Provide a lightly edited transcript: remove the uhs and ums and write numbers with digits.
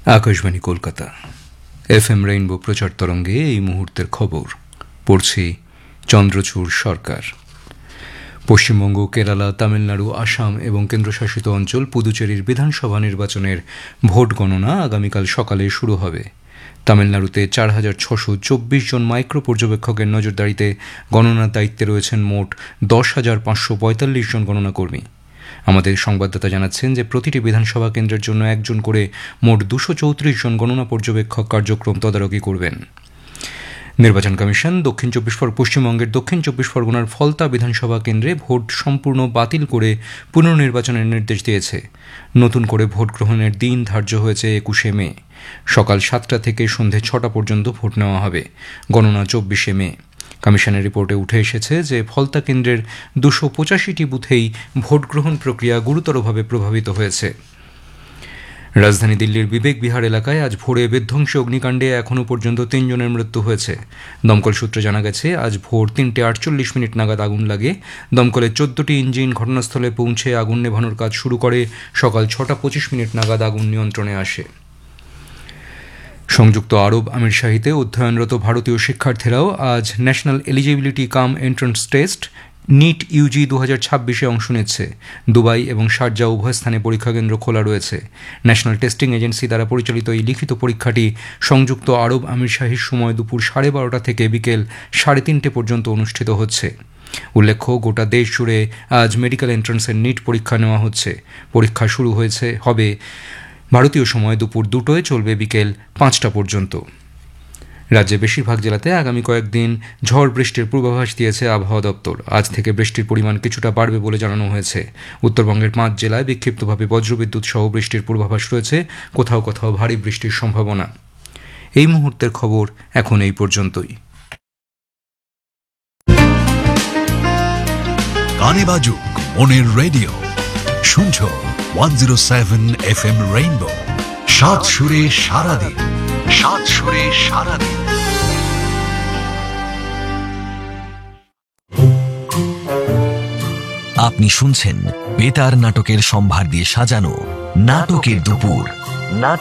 Akashvani Kolkata FM rainbow প্রচার তরঙ্গে এই মুহূর্তের খবর পড়ছি চন্দ্রচূড় সরকার। পশ্চিমবঙ্গ, কেরালা, তামিলনাড়ু, আসাম এবং কেন্দ্রশাসিত অঞ্চল পুদুচেরির বিধানসভা নির্বাচনের ভোট গণনা আগামীকাল সকালে শুরু হবে। তামিলনাড়ুতে 4,624 জন মাইক্রো পর্যবেক্ষকের নজরদারিতে গণনার দায়িত্বে রয়েছেন মোট 10,545 জন গণনাকর্মী। আমাদের সংবাদদাতা জানাচ্ছেন যে প্রতিটি বিধানসভা কেন্দ্রের জন্য একজন করে মোট 234 জন গণনা পর্যবেক্ষক কার্যক্রম তদারকি করবেন। নির্বাচন কমিশন পশ্চিমবঙ্গের দক্ষিণ 24 পরগনার ফলতা বিধানসভা কেন্দ্রে ভোট সম্পূর্ণ বাতিল করে পুনর্নির্বাচনের নির্দেশ দিয়েছে। নতুন করে ভোট গ্রহণের দিন ধার্য হয়েছে 21শে মে। সকাল 7টা থেকে সন্ধে 6টা পর্যন্ত ভোট নেওয়া হবে। গণনা 24শে মে। কমিশনের রিপোর্টে উঠে এসেছে যে ফলতা কেন্দ্রের 285টি বুথেই ভোট গ্রহণ প্রক্রিয়া গুরুতরভাবে প্রভাবিত হয়েছে। রাজধানী দিল্লির বিবেক বিহার এলাকায় আজ ভোরে বিধ্বংসী অগ্নিকাণ্ডে এখনও পর্যন্ত 3 জনের মৃত্যু হয়েছে। দমকল সূত্রে জানা গেছে আজ ভোর 3:48 নাগাদ আগুন লাগে। দমকলের 14টি ইঞ্জিন ঘটনাস্থলে পৌঁছে আগুন নেভানোর কাজ শুরু করে। সকাল 6:25 নাগাদ আগুন নিয়ন্ত্রণে আসে। সংযুক্ত আরব আমিরশাহিতে অধ্যয়নরত ভারতীয় শিক্ষার্থীরাও আজ ন্যাশনাল এলিজিবিলিটি কাম এন্ট্রান্স টেস্ট নিট ইউজি 2026-এ অংশ নিচ্ছে। দুবাই এবং শারজা উভয় স্থানে পরীক্ষা কেন্দ্র খোলা রয়েছে। ন্যাশনাল টেস্টিং এজেন্সি দ্বারা পরিচালিত এই লিখিত পরীক্ষাটি সংযুক্ত আরব আমিরশাহির সময় দুপুর 12:30 থেকে বিকেল 3:30 পর্যন্ত অনুষ্ঠিত হচ্ছে। উল্লেখ্য, গোটা দেশ জুড়ে আজ মেডিকেল এন্ট্রান্সের নিট পরীক্ষা নেওয়া হচ্ছে। পরীক্ষা শুরু হবে ভারতীয় সময় দুপুর 2টায়, চলবে বিকেল 5টা পর্যন্ত। রাজ্যের বেশিরভাগ জেলাতে আগামী কয়েকদিন ঝড় বৃষ্টির পূর্বাভাস দিয়েছে আবহাওয়া দপ্তর। আজ থেকে বৃষ্টির পরিমাণ কিছুটা বাড়বে বলে জানানো হয়েছে। উত্তরবঙ্গের 5 জেলায় বিক্ষিপ্তভাবে বজ্রবিদ্যুৎ সহ বৃষ্টির পূর্বাভাস রয়েছে। কোথাও কোথাও ভারী বৃষ্টির সম্ভাবনা। এই মুহূর্তের খবর এখন এই পর্যন্তই। গানে বাজুক মনের রেডিও, শুনছো 107 FM রেইনবো। 7 সুরে সারাদিন, 7 সুরে সারাদিন। আপনি শুনছেন বেতার নাটকের সম্ভার দিয়ে সাজানো নাটকের দুপুর।